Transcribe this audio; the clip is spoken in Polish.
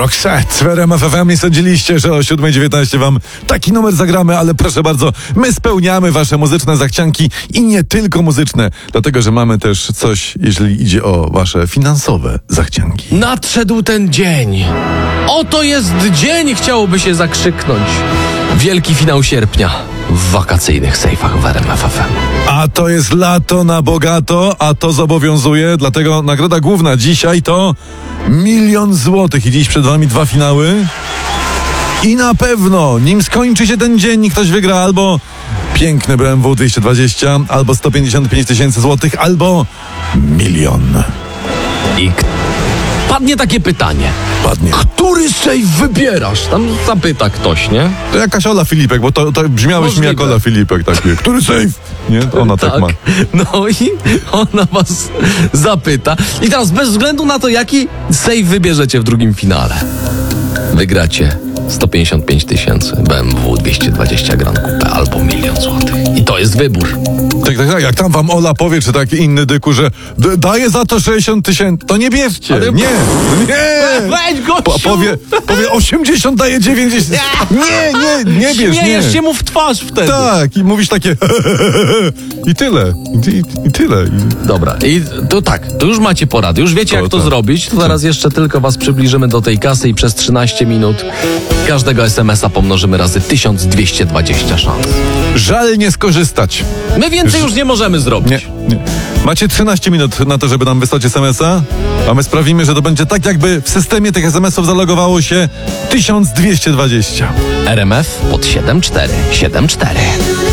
Roxette w RMF FM. Nie sądziliście, że o 7:19 wam taki numer zagramy, ale proszę bardzo, my spełniamy wasze muzyczne zachcianki i nie tylko muzyczne, dlatego, że mamy też coś, jeżeli idzie o wasze finansowe zachcianki. Nadszedł ten dzień. Oto jest dzień, chciałoby się zakrzyknąć. Wielki finał sierpnia w wakacyjnych sejfach w RMF FM. A to jest lato na bogato, a to zobowiązuje, dlatego nagroda główna dzisiaj to 1 000 000 złotych i dziś przed wami 2 finały. I na pewno, nim skończy się ten dzień, ktoś wygra albo piękny BMW 220, albo 155 000 złotych, albo 1 000 000. I padnie takie pytanie. Padnie. Który sejf wybierasz? Tam zapyta ktoś, nie? To jakaś Ola Filipek, bo to brzmiałeś Możliwe. mi jak Ola Filipek, takie. Który sejf? Nie? Ona tak ma. No i ona was zapyta. I teraz bez względu na to, jaki sejf wybierzecie w drugim finale, wygracie 155 000 BMW 220 Grand Coupe albo 1 000 000 złotych. I to jest wybór. Tak, jak tam wam Ola powie, czy taki inny dyku, że daje za to 60 000, to nie bierzcie. Ale- Nie. Weź, gościu! Powie 80, daje 90. Nie bierz, nie. Śmiejesz się mu w twarz wtedy. Tak, i mówisz takie i tyle. I tyle. Dobra, i to tak, to już macie poradę, już wiecie, jak to tak. zrobić. To teraz jeszcze tylko was przybliżymy do tej kasy i przez 13 minut każdego SMS-a pomnożymy razy 1220 szans. Żal nie skorzystać. My więcej już nie możemy zrobić. Nie. Macie 13 minut na to, żeby nam wysłać SMS-a, a my sprawimy, że to będzie tak, jakby w systemie tych SMS-ów zalogowało się 1220. RMF pod 7474.